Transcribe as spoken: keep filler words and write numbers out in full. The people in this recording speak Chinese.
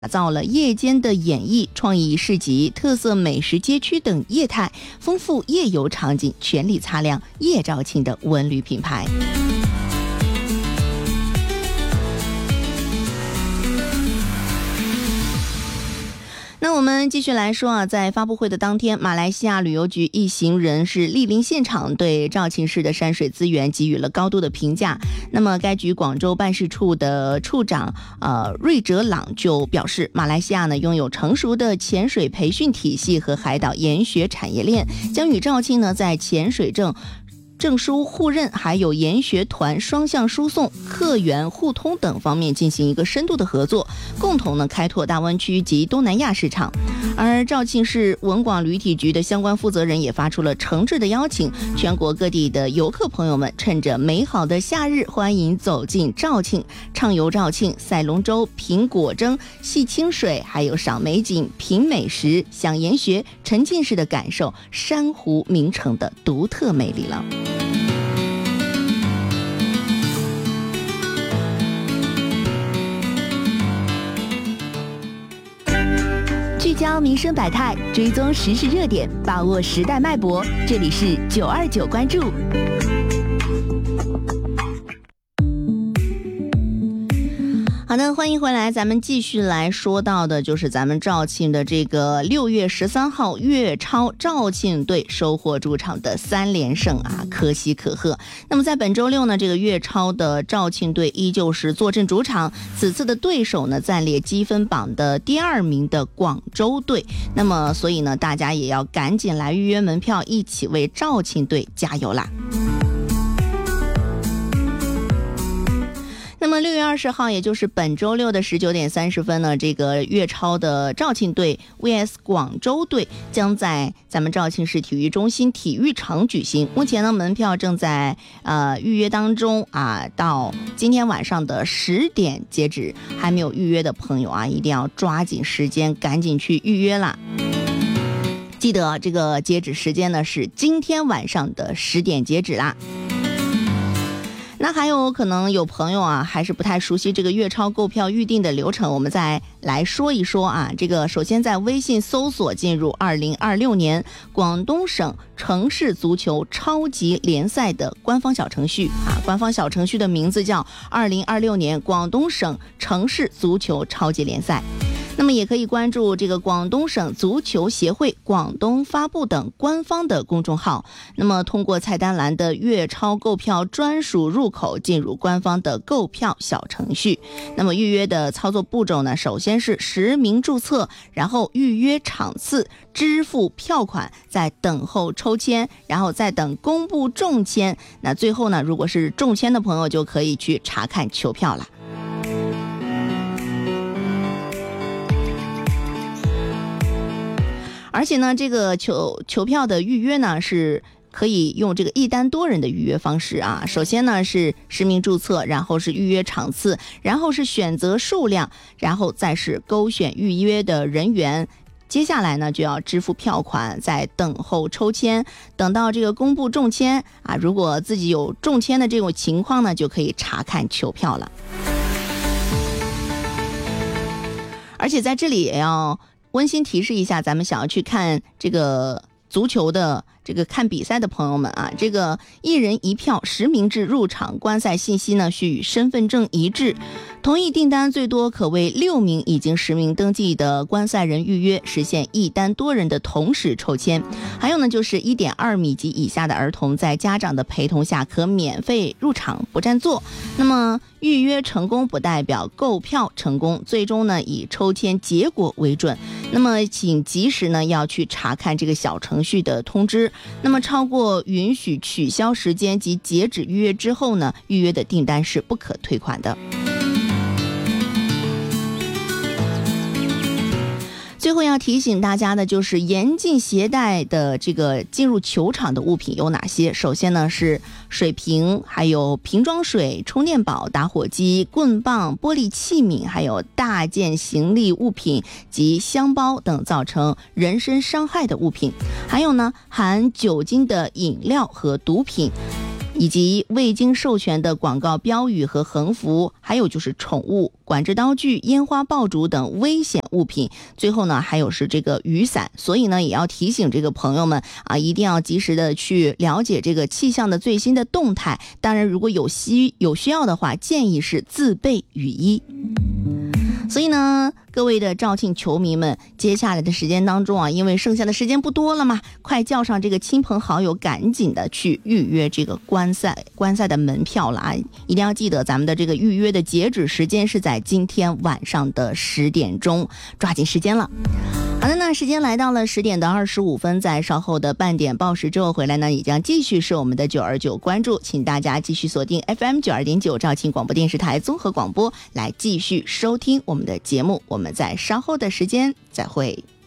打造了夜间的演艺、创意市集、特色美食街区等业态，丰富夜游场景，全力擦亮夜肇庆的文旅品牌。那我们继续来说啊，在发布会的当天，马来西亚旅游局一行人是莅临现场，对肇庆市的山水资源给予了高度的评价。那么该局广州办事处的处长呃瑞哲朗就表示，马来西亚呢拥有成熟的潜水培训体系和海岛研学产业链，将与肇庆呢在潜水证证书互认还有研学团双向输送、客源互通等方面进行一个深度的合作，共同呢开拓大湾区及东南亚市场。而肇庆市文广旅体局的相关负责人也发出了诚挚的邀请，全国各地的游客朋友们趁着美好的夏日，欢迎走进肇庆，畅游肇庆，赛龙舟、品果蒸、戏清水，还有赏美景、品美食、享研学，沉浸式的感受珊瑚名城的独特魅力了。 聚焦民生百态，追踪时事热点，把握时代脉搏。这里是九二九关注。 好的，欢迎回来，咱们继续来说到的就是咱们肇庆的这个六月十三号粤超肇庆队收获主场的三连胜啊，可喜可贺。那么在本周六呢，这个粤超的肇庆队依旧是坐镇主场，此次的对手呢暂列积分榜的第二名的广州队。那么所以呢，大家也要赶紧来预约门票，一起为肇庆队加油啦。那么六月二十号，也就是本周六的十九点三十分呢，这个粤超的肇庆队 V S 广州队将在咱们肇庆市体育中心体育场举行。目前呢，门票正在呃预约当中啊，到今天晚上的十点截止，还没有预约的朋友啊，一定要抓紧时间，赶紧去预约啦。记得这个截止时间呢是今天晚上的十点截止啦。那还有可能有朋友啊，还是不太熟悉这个粤超购票预定的流程，我们再来说一说啊。这个首先在微信搜索进入二零二六年广东省城市足球超级联赛的官方小程序啊，官方小程序的名字叫二零二六年广东省城市足球超级联赛。那么也可以关注这个广东省足球协会、广东发布等官方的公众号。那么通过菜单栏的粤超购票专属入口进入官方的购票小程序。那么预约的操作步骤呢，首先是实名注册，然后预约场次，支付票款，再等候抽签，然后再等公布中签。那最后呢，如果是中签的朋友就可以去查看球票了。而且呢，这个球球票的预约呢是可以用这个一单多人的预约方式啊。首先呢是实名注册，然后是预约场次，然后是选择数量，然后再是勾选预约的人员。接下来呢就要支付票款，再等候抽签，等到这个公布中签啊，如果自己有中签的这种情况呢，就可以查看球票了。而且在这里也要温馨提示一下，咱们想要去看这个足球的这个看比赛的朋友们啊，这个一人一票实名制入场观赛信息呢需与身份证一致，同意订单最多可为六名已经实名登记的观赛人预约，实现一单多人的同时抽签。还有呢，就是 一点二米及以下的儿童在家长的陪同下可免费入场不占座。那么预约成功不代表购票成功，最终呢以抽签结果为准。那么请及时呢要去查看这个小程序的通知。那么超过允许取消时间及截止预约之后呢，预约的订单是不可退款的。最后要提醒大家的就是严禁携带的这个进入球场的物品有哪些。首先呢是水瓶，还有瓶装水、充电宝、打火机、棍棒、玻璃器皿，还有大件行李物品及箱包等造成人身伤害的物品。还有呢含酒精的饮料和毒品， 以及未经授权的广告标语和横幅，还有就是宠物、管制刀具、烟花爆竹等危险物品。最后呢，还有是这个雨伞。所以呢，也要提醒这个朋友们啊，一定要及时的去了解这个气象的最新的动态。当然，如果有需有需要的话，建议是自备雨衣。所以呢，各位的肇庆球迷们，接下来的时间当中啊，因为剩下的时间不多了嘛，快叫上这个亲朋好友，赶紧的去预约这个观赛观赛的门票了啊！一定要记得咱们的这个预约的截止时间是在今天晚上的十点钟，抓紧时间了。好的，那时间来到了十点的二十五分，在稍后的半点报时之后回来呢，也将继续是我们的九二九关注，请大家继续锁定 F M 九二点九肇庆广播电视台综合广播，来继续收听我们的节目。我们在稍后的时间再会。